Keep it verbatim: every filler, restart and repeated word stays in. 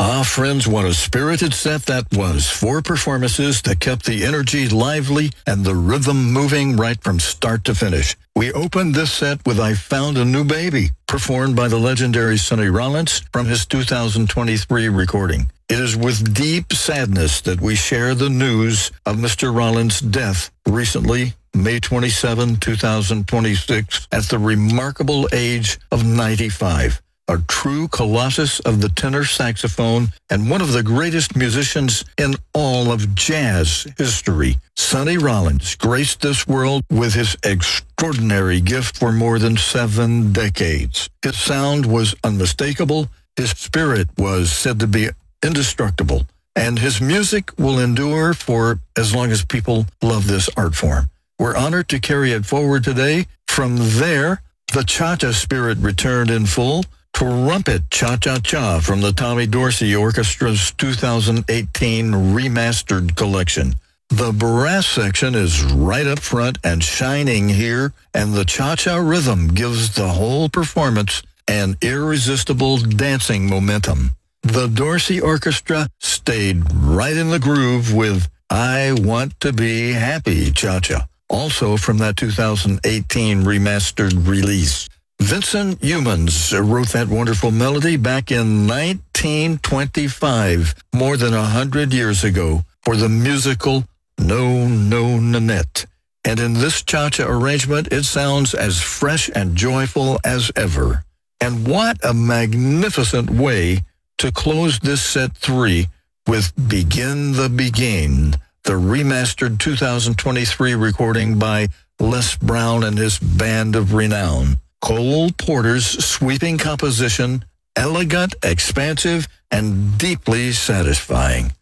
Ah, friends, what a spirited set that was. Four performances that kept the energy lively and the rhythm moving right from start to finish. We opened this set with I Found a New Baby, performed by the legendary Sonny Rollins from his two thousand twenty-three recording. It is with deep sadness that we share the news of Mister Rollins' death recently, May twenty-seventh, two thousand twenty-six, at the remarkable age of ninety-five. A true colossus of the tenor saxophone and one of the greatest musicians in all of jazz history. Sonny Rollins graced this world with his extraordinary gift for more than seven decades. His sound was unmistakable, his spirit was said to be indestructible, and his music will endure for as long as people love this art form. We're honored to carry it forward today. From there, the Cha-Cha spirit returned in full. Trumpet Cha-Cha-Cha from the Tommy Dorsey Orchestra's two thousand eighteen remastered collection. The brass section is right up front and shining here, and the cha-cha rhythm gives the whole performance an irresistible dancing momentum. The Dorsey Orchestra stayed right in the groove with I Want to Be Happy Cha-Cha, also from that two thousand eighteen remastered release. Vincent Youmans wrote that wonderful melody back in nineteen twenty-five, more than a hundred years ago, for the musical No, No, Nanette. And in this cha-cha arrangement, it sounds as fresh and joyful as ever. And what a magnificent way to close this set three with Begin the Begin, the remastered two thousand twenty-three recording by Les Brown and his band of renown. Cole Porter's sweeping composition, elegant, expansive, and deeply satisfying.